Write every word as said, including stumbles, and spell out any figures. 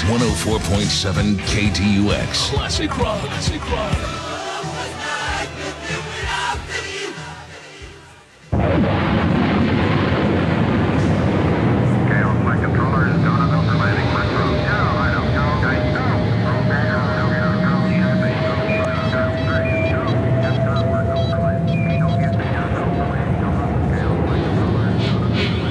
one oh four point seven K T U X. Classic rock. Classic rock.